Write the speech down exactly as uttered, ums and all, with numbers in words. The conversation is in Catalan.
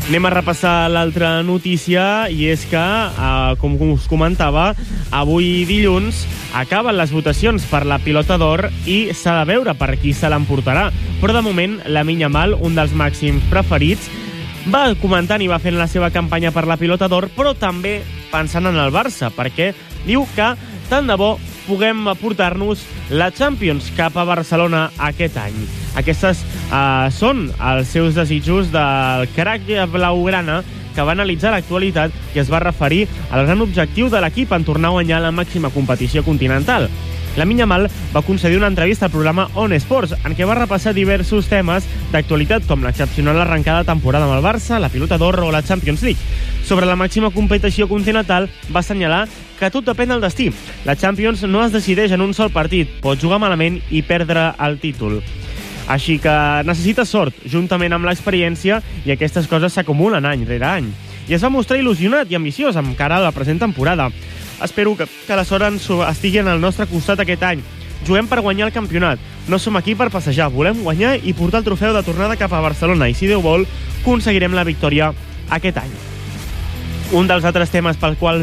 Anem a repassar l'altra notícia i és que, eh, com us comentava, avui dilluns acaben les votacions per la Pilota d'Or i s'ha de veure per qui se l'emportarà. Però de moment, Lamine Yamal, un dels màxims preferits, va comentant i va fent la seva campanya per la Pilota d'Or, però també pensant en el Barça, perquè diu que tant de bo puguem portar-nos la Champions cap a Barcelona aquest any. Aquestes eh, són els seus desitjos del crac blaugrana, que va analitzar l'actualitat i es va referir al gran objectiu de l'equip en tornar a guanyar la màxima competició continental. Lamine Yamal va concedir una entrevista al programa On Sports, en què va repassar diversos temes d'actualitat, com l'excepcional arrencada de temporada amb el Barça, la Pilota d'Or o la Champions League. Sobre la màxima competició continental, va assenyalar que tot depèn del destí. La Champions no es decideix en un sol partit, pot jugar malament i perdre el títol. Així que necessita sort, juntament amb l'experiència, i aquestes coses s'acumulen any rere any. I es va mostrar il·lusionat i ambiciós amb cara a la present temporada. Espero que, que la sort ens estigui al nostre costat aquest any. Juguem per guanyar el campionat. No som aquí per passejar, volem guanyar i portar el trofeu de tornada cap a Barcelona i, si Déu vol, aconseguirem la victòria aquest any. Un dels altres temes pel qual